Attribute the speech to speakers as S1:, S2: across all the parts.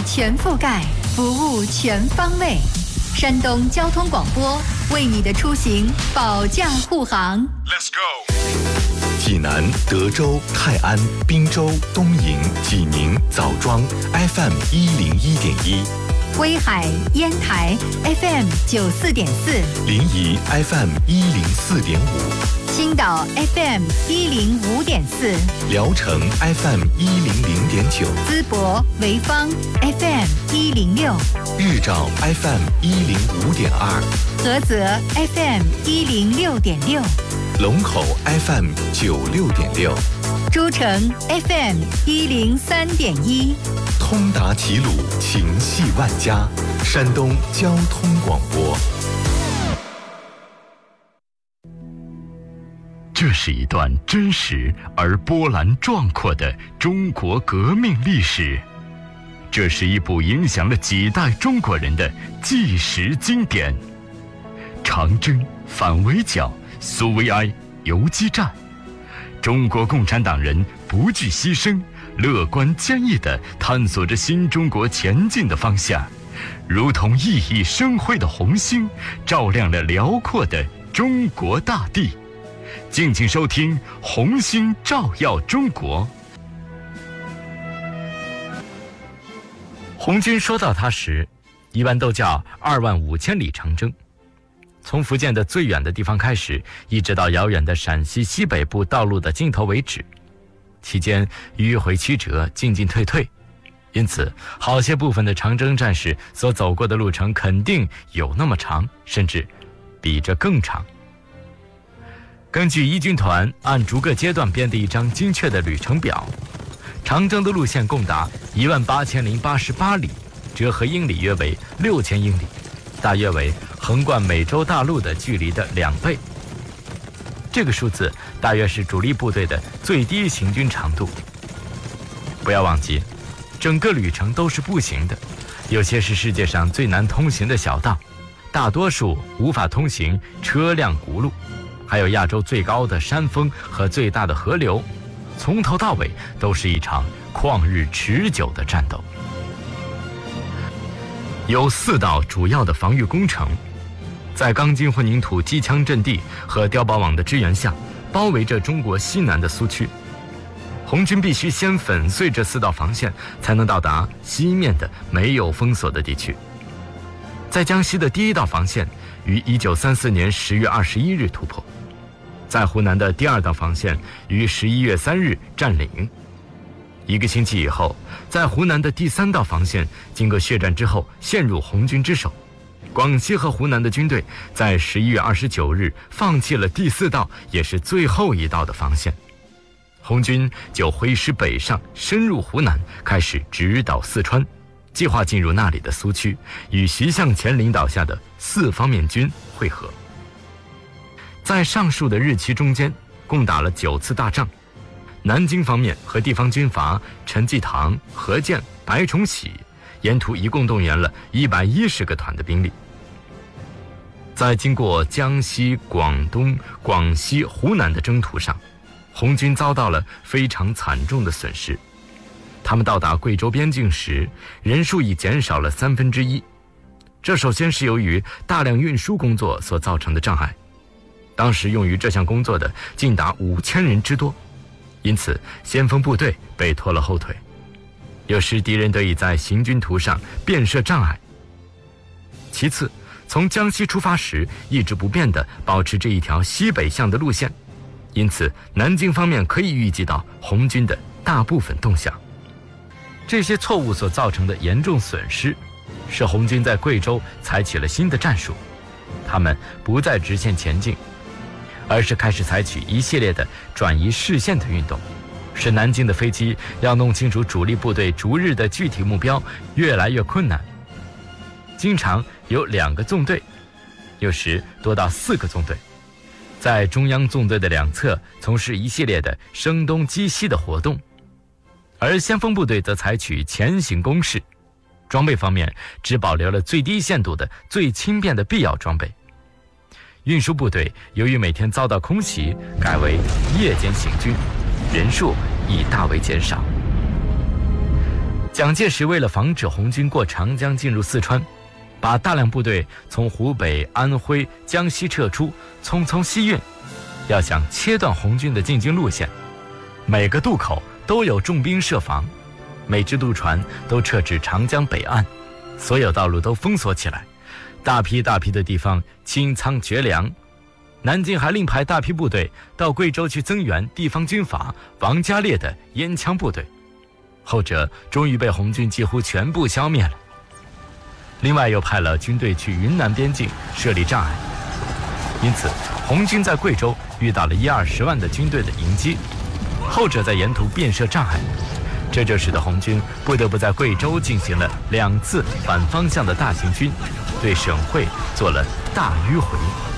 S1: 全覆盖，服务全方位。山东交通广播为你的出行保驾护航。
S2: Let's go！
S3: 济南、德州、泰安、滨州、东营、济宁、枣庄 FM 101.1，
S1: 威海、烟台 FM 94.4，
S3: 临沂 FM 104.5，
S1: 青岛 FM 105.4，
S3: 聊城 FM 100.9，
S1: 淄博、潍坊 FM 106，
S3: 日照 FM 105.2，
S1: 菏泽 FM 106.6，
S3: 龙口 FM 96.6，
S1: 诸城 FM 103.1，
S3: 通达齐鲁，情系万家，山东交通广播。
S4: 这是一段真实而波澜壮阔的中国革命历史，这是一部影响了几代中国人的纪实经典。长征、反围剿、苏维埃、游击战，中国共产党人不惧牺牲，乐观坚毅地探索着新中国前进的方向，如同熠熠生辉的红星，照亮了辽阔的中国大地。敬请收听《红星照耀中国》。红军说到它时，一般都叫25000里长征，从福建的最远的地方开始，一直到遥远的陕西西北部道路的尽头为止，期间迂回曲折，进进退退，因此好些部分的长征战士所走过的路程肯定有那么长，甚至比这更长。根据一军团按逐个阶段编的一张精确的旅程表，长征的路线共达18088里，折合英里约为6000英里，大约为横贯美洲大陆的距离的2倍。这个数字大约是主力部队的最低行军长度。不要忘记，整个旅程都是步行的，有些是世界上最难通行的小道，大多数无法通行车辆轱辘，还有亚洲最高的山峰和最大的河流，从头到尾都是一场旷日持久的战斗。有4道主要的防御工程，在钢筋混凝土机枪阵地和碉堡网的支援下，包围着中国西南的苏区。红军必须先粉碎这4道防线，才能到达西面的没有封锁的地区。在江西的第1道防线于1934年10月21日突破，在湖南的第2道防线于11月3日占领。1个星期以后，在湖南的第3道防线经过血战之后陷入红军之手。广西和湖南的军队在11月29日放弃了第4道，也是最后一道的防线。红军就挥师北上，深入湖南，开始直捣四川，计划进入那里的苏区，与徐向前领导下的4方面军会合。在上述的日期中间，共打了9次大仗。南京方面和地方军阀陈济棠、何健、白崇禧沿途一共动员了110个团的兵力。在经过江西、广东、广西、湖南的征途上，红军遭到了非常惨重的损失。他们到达贵州边境时，人数已减少了1/3。这首先是由于大量运输工作所造成的障碍，当时用于这项工作的竟达5000人之多，因此先锋部队被拖了后腿。有时敌人得以在行军途上变设障碍。其次，从江西出发时一直不变地保持这一条西北向的路线，因此南京方面可以预计到红军的大部分动向。这些错误所造成的严重损失，使红军在贵州采取了新的战术，他们不再直线前进，而是开始采取一系列的转移视线的运动，使南京的飞机要弄清楚主力部队逐日的具体目标越来越困难。经常有2个纵队，有时多到4个纵队，在中央纵队的两侧从事一系列的声东击西的活动，而先锋部队则采取前行攻势，装备方面只保留了最低限度的最轻便的必要装备。运输部队由于每天遭到空袭，改为夜间行军，人数亦大为减少。 蒋介石为了防止红军过长江进入四川，把大量部队从湖北、安徽、江西撤出，匆匆西运。要想切断红军的进军路线，每个渡口都有重兵设防，每只渡船都撤至长江北岸，所有道路都封锁起来，大批大批的地方清仓绝粮。南京还另派大批部队到贵州去增援地方军阀王家烈的烟枪部队，后者终于被红军几乎全部消灭了。另外又派了军队去云南边境设立障碍，因此红军在贵州遇到了10-20万的军队的迎击，后者在沿途遍设障碍，这就使得红军不得不在贵州进行了2次反方向的大行军，对省会做了大迂回。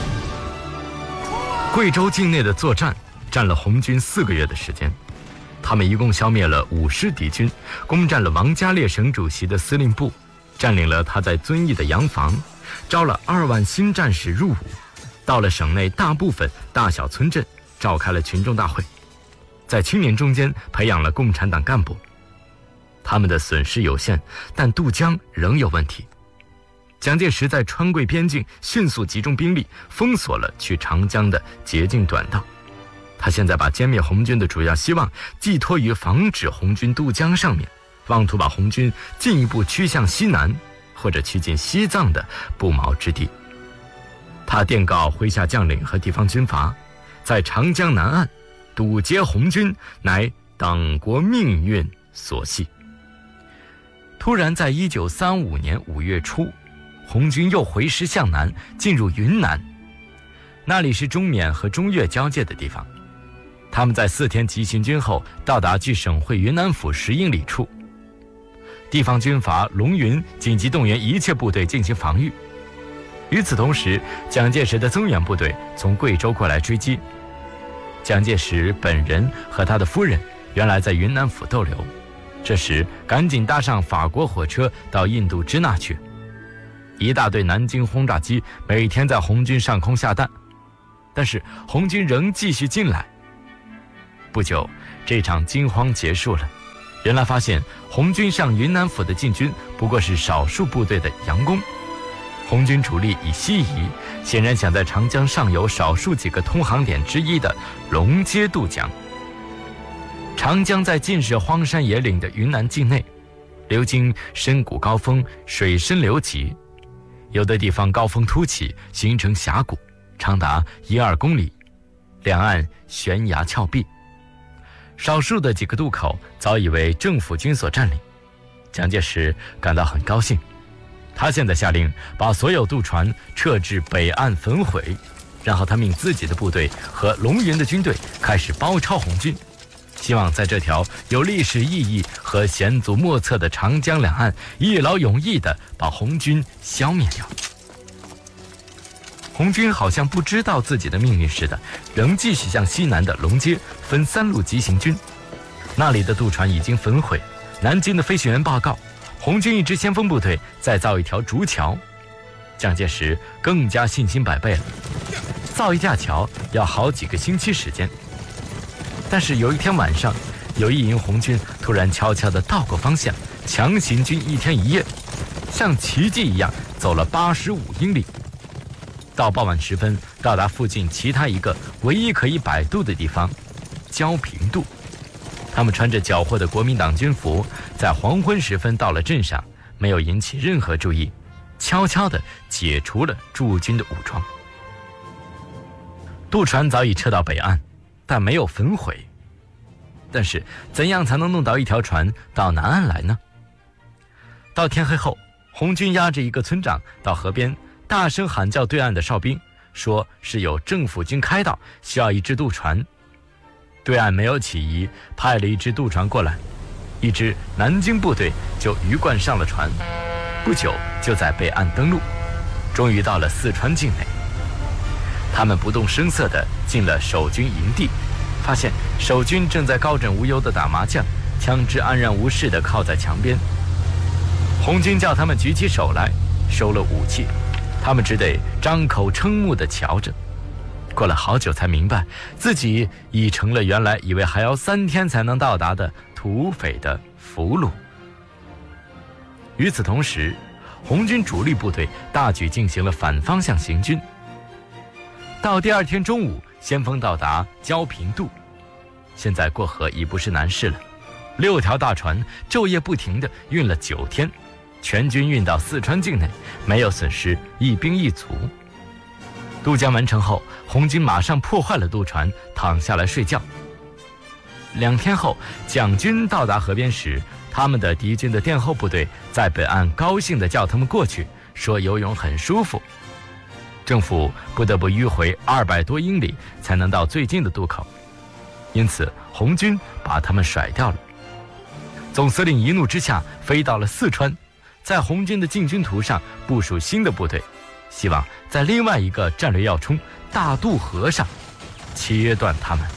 S4: 贵州境内的作战占了红军4个月的时间，他们一共消灭了5师敌军，攻占了王家烈省主席的司令部，占领了他在遵义的洋房，招了2万新战士入伍，到了省内大部分大小村镇召开了群众大会，在青年中间培养了共产党干部。他们的损失有限，但渡江仍有问题。蒋介石在川贵边境迅速集中兵力，封锁了去长江的捷径短道。他现在把歼灭红军的主要希望寄托于防止红军渡江上面，妄图把红军进一步驱向西南，或者驱进西藏的不毛之地。他电告麾下将领和地方军阀，在长江南岸堵截红军，乃党国命运所系。突然在1935年5月初，红军又回师向南，进入云南，那里是中缅和中越交界的地方。他们在4天急行军后，到达距省会云南府10英里处。地方军阀龙云紧急动员一切部队进行防御。与此同时，蒋介石的增援部队从贵州过来追击。蒋介石本人和他的夫人原来在云南府逗留，这时赶紧搭上法国火车到印度支那去。一大队南京轰炸机每天在红军上空下弹，但是红军仍继续进来。不久，这场惊慌结束了，人来发现红军向云南府的进军不过是少数部队的佯攻。红军主力已西移，显然想在长江上游少数几个通航点之一的龙街渡江。长江在尽是荒山野岭的云南境内，流经深谷高峰，水深流急，有的地方高峰突起，形成峡谷，长达1-2公里，两岸悬崖峭壁。少数的几个渡口早已为政府军所占领，蒋介石感到很高兴。他现在下令把所有渡船撤至北岸焚毁，然后他命自己的部队和龙云的军队开始包抄红军，希望在这条有历史意义和险阻莫测的长江两岸一劳永逸地把红军消灭掉。红军好像不知道自己的命运似的，仍继续向西南的龙街分3路急行军。那里的渡船已经焚毁，南京的飞行员报告，红军一支先锋部队再造一条竹桥。蒋介石更加信心百倍了，造一架桥要好几个星期时间。但是有一天晚上，有一营红军突然悄悄地倒过方向，强行军1天1夜，像奇迹一样走了85英里。到傍晚时分，到达附近其他一个唯一可以摆渡的地方——焦平渡。他们穿着缴获的国民党军服，在黄昏时分到了镇上，没有引起任何注意，悄悄地解除了驻军的武装。渡船早已撤到北岸，但没有焚毁。但是怎样才能弄到一条船到南岸来呢？到天黑后，红军押着一个村长到河边，大声喊叫对岸的哨兵，说是有政府军开道，需要一只渡船。对岸没有起疑，派了一只渡船过来，一支南京部队就鱼贯上了船，不久就在北岸登陆，终于到了四川境内。他们不动声色地进了守军营地，发现守军正在高枕无忧地打麻将，枪支安然无事地靠在墙边。红军叫他们举起手来，收了武器，他们只得张口瞠目地瞧着。过了好久才明白，自己已成了原来以为还要3天才能到达的土匪的俘虏。 与此同时，红军主力部队大举进行了反方向行军。到第二天中午，先锋到达焦平渡，现在过河已不是难事了。6条大船昼夜不停地运了9天，全军运到四川境内，没有损失一兵一卒。渡江完成后，红军马上破坏了渡船，躺下来睡觉。2天后，蒋军到达河边时，他们的敌军的殿后部队在本岸高兴地叫他们过去，说游泳很舒服。政府不得不迂回200多英里才能到最近的渡口，因此红军把他们甩掉了。总司令一怒之下飞到了四川，在红军的进军图上部署新的部队，希望在另外一个战略要冲大渡河上切断他们。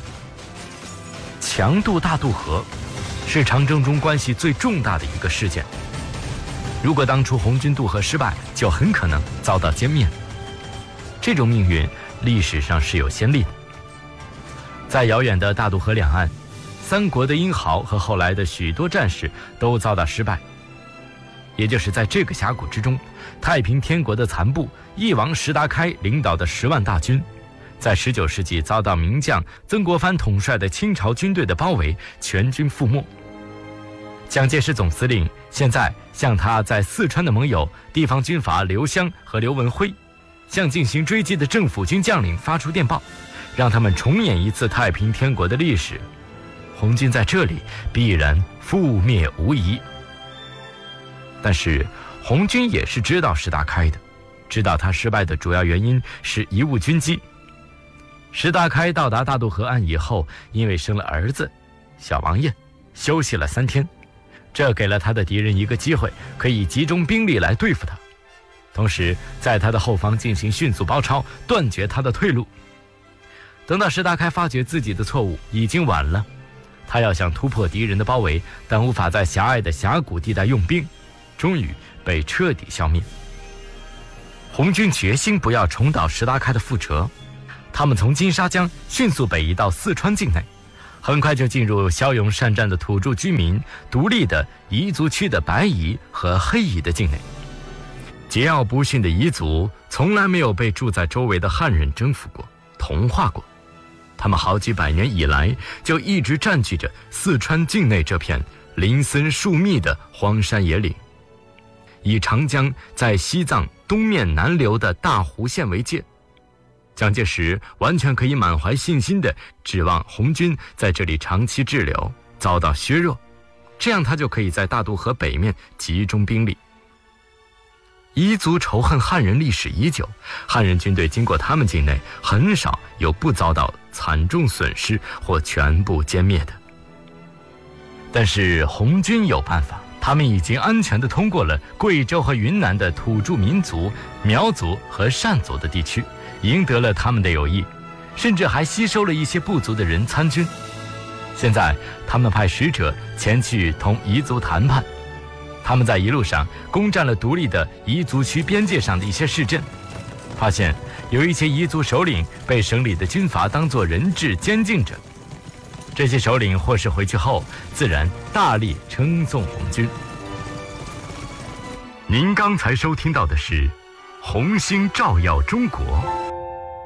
S4: 强渡大渡河是长征中关系最重大的一个事件，如果当初红军渡河失败，就很可能遭到歼灭。这种命运历史上是有先例的。在遥远的大渡河两岸，三国的英豪和后来的许多战士都遭到失败。也就是在这个峡谷之中，太平天国的残部翼王石达开领导的10万大军，在19世纪遭到名将曾国藩统帅的清朝军队的包围，全军覆没。蒋介石总司令现在向他在四川的盟友地方军阀刘湘和刘文辉，向进行追击的政府军将领发出电报，让他们重演一次太平天国的历史。红军在这里必然覆灭无疑。但是红军也是知道石达开的，知道他失败的主要原因是贻误军机。石达开到达大渡河岸以后，因为生了儿子小王爷，休息了3天，这给了他的敌人一个机会，可以集中兵力来对付他，同时在他的后方进行迅速包抄，断绝他的退路。等到石达开发觉自己的错误已经晚了，他要想突破敌人的包围，但无法在狭隘的峡谷地带用兵，终于被彻底消灭。红军决心不要重蹈石达开的覆辙，他们从金沙江迅速北移到四川境内，很快就进入骁勇善战的土著居民独立的彝族区的白彝和黑彝的境内。桀骜不驯的彝族从来没有被住在周围的汉人征服过、同化过，他们好几百年以来就一直占据着四川境内这片林森树密的荒山野岭，以长江在西藏东面南流的大湖县为界。蒋介石完全可以满怀信心地指望红军在这里长期滞留，遭到削弱，这样他就可以在大渡河北面集中兵力。彝族仇恨汉人历史已久，汉人军队经过他们境内，很少有不遭到惨重损失或全部歼灭的。但是红军有办法，他们已经安全地通过了贵州和云南的土著民族苗族和善族的地区，赢得了他们的友谊，甚至还吸收了一些部族的人参军。现在他们派使者前去同彝族谈判，他们在一路上攻占了独立的彝族区边界上的一些市镇，发现有一些彝族首领被省里的军阀当作人质监禁着。这些首领获释回去后，自然大力称颂红军。您刚才收听到的是红星照耀中国。